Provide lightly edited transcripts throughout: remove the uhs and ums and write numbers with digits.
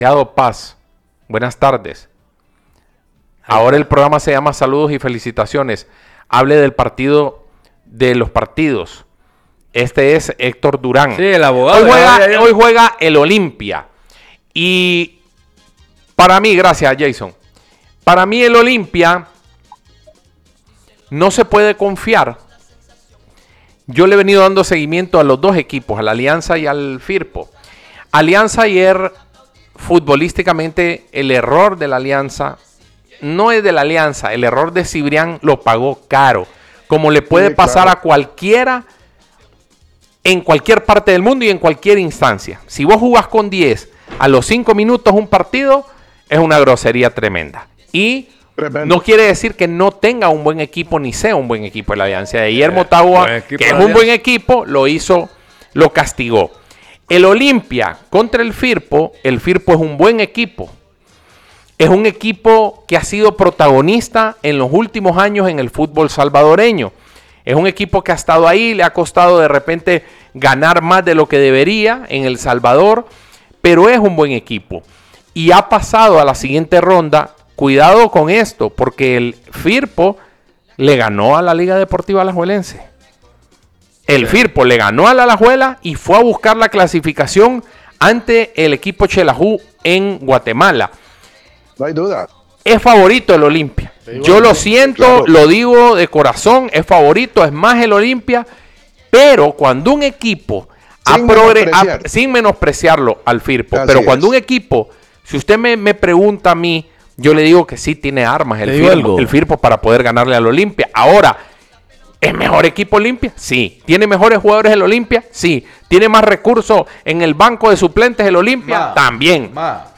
Paz, buenas tardes. Ahora el programa se llama Saludos y Felicitaciones. Hable del partido, de los partidos. Este es Héctor Durán. Sí, el abogado. Hoy juega el Olimpia. Y para mí, gracias Jason, para mí el Olimpia no se puede confiar. Yo le he venido dando seguimiento a los dos equipos, a la Alianza y al Firpo. Alianza ayer, futbolísticamente, el error de la Alianza no es de la Alianza. El error de Cibrián lo pagó caro, como le puede pasar a cualquiera en cualquier parte del mundo y en cualquier instancia. Si vos jugás con 10 a los 5 minutos un partido, es una grosería tremenda. Y no quiere decir que no tenga un buen equipo ni sea un buen equipo la Alianza. De ayer Motagua, que es un buen equipo, lo castigó. El Olimpia contra el Firpo es un buen equipo. Es un equipo que ha sido protagonista en los últimos años en el fútbol salvadoreño. Es un equipo que ha estado ahí, le ha costado de repente ganar más de lo que debería en El Salvador, pero es un buen equipo. Y ha pasado a la siguiente ronda. Cuidado con esto, porque el Firpo le ganó a la Liga Deportiva Alajuelense. El Firpo le ganó a la Alajuela y fue a buscar la clasificación ante el equipo Xelajú en Guatemala. No hay duda. Es favorito el Olimpia. Yo lo siento, claro. Lo digo de corazón, es favorito, es más el Olimpia. Pero cuando un equipo, sin menospreciarlo al Firpo, así pero cuando es. un equipo, si usted me pregunta a mí, yo le digo que sí tiene armas el Firpo para poder ganarle al Olimpia. Ahora, ¿es mejor equipo Olimpia? Sí. ¿Tiene mejores jugadores el Olimpia? Sí. ¿Tiene más recursos en el banco de suplentes el Olimpia? También.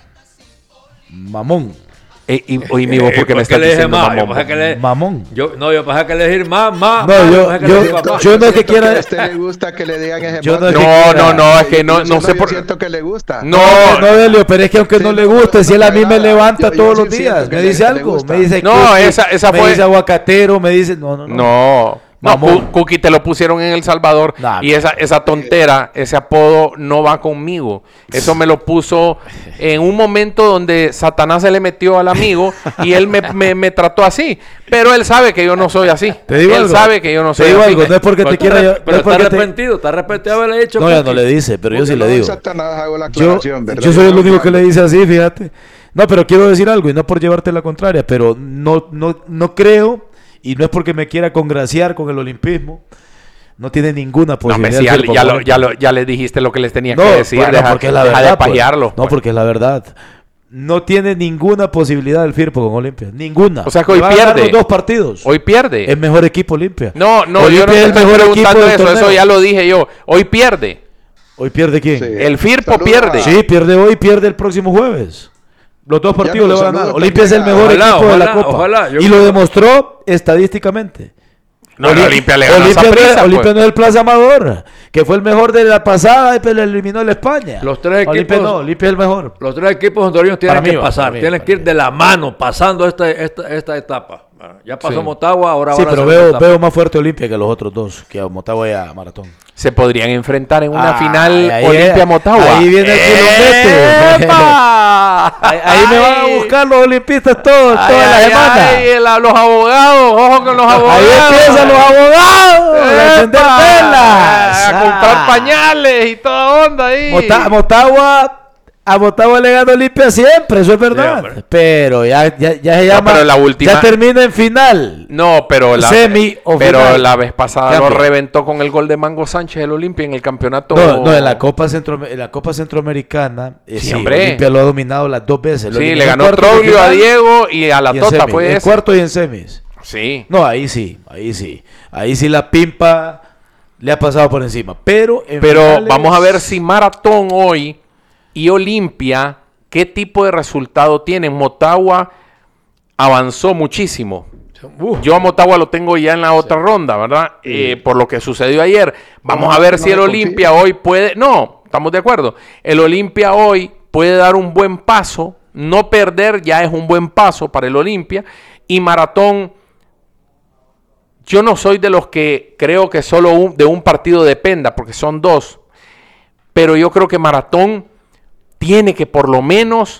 Mamón. Oye, amigo, ¿por qué me estás diciendo mamón? Yo pensaba que le decir mamá. Yo no es que quiera. A este le gusta que le digan ese No, es que no sé por. Siento que le gusta. No, Delio, pero es que aunque no le guste, si él a mí me levanta todos los días, me dice algo, me dice esa fue. Me dice aguacatero, me dice no. Cookie te lo pusieron en El Salvador y esa tontera, ese apodo no va conmigo. Eso me lo puso en un momento donde Satanás se le metió al amigo y él me trató así. Pero él sabe que yo no soy así. Él sabe que yo no soy así. Algo, no es porque te quiera... Pero está arrepentido de haberle hecho. No, ya no le dice, pero yo sí le digo. Satanás hago la aclaración, yo soy el único que le dice así, fíjate. No, pero quiero decir algo y no por llevarte la contraria, pero no creo... Y no es porque me quiera congraciar con el olimpismo. No tiene ninguna posibilidad. Ya le dijiste lo que les tenía que decir. Deja de pajearlo. No, porque es la verdad. No tiene ninguna posibilidad el Firpo con Olimpia. Ninguna. O sea que hoy pierde. Los 2 partidos. Hoy pierde. Es mejor equipo Olimpia. No, Olimpia yo no es el mejor equipo del torneo. Eso ya lo dije yo. Hoy pierde. ¿Hoy pierde quién? Sí. El Firpo pierde. Sí, pierde hoy, pierde el próximo jueves. Los 2 partidos le van a ganar. Olimpia es el mejor equipo de la Copa. Y lo demostró estadísticamente. Olimpia le ganó Olimpia no es el Plaza Amador, que fue el mejor de la pasada y le eliminó el España. Los 3 equipos. Olimpia es el mejor. Los 3 equipos hondureños tienen que pasar. Tienen que ir de la mano, pasando esta etapa. Ya pasó Motagua, ahora sí, pero veo más fuerte Olimpia que los otros 2, que a Motagua y a Maratón. Se podrían enfrentar en una final Olimpia-Motagua. Ahí viene el kilómetro. Ahí me van a buscar los olimpistas toda la semana. Los abogados, ojo con los abogados. Ahí empiezan los abogados a encender velas, a comprar pañales y toda onda ahí. A Motagua le gana Olimpia siempre, eso es verdad. Sí, pero ya se llama. Pero la última, ya termina en final. No, pero semi o pero final. La vez pasada lo reventó con el gol de Mango Sánchez el Olimpia en el campeonato. No, en la Copa Centroamericana. Olimpia lo ha dominado las 2 veces. Sí, le ganó Troglio a Diego y a la Tota fue en cuarto y en semis. Sí. No, ahí sí la Pimpa le ha pasado por encima. Pero finales, vamos a ver si Maratón hoy y Olimpia, ¿qué tipo de resultado tienen? Motagua avanzó muchísimo. Yo a Motagua lo tengo ya en la otra ronda, ¿verdad? Por lo que sucedió ayer. Vamos a ver si el Olimpia hoy puede... No, estamos de acuerdo. El Olimpia hoy puede dar un buen paso. No perder ya es un buen paso para el Olimpia. Y Maratón... Yo no soy de los que creo que solo de un partido dependa, porque son 2. Pero yo creo que Maratón tiene que por lo menos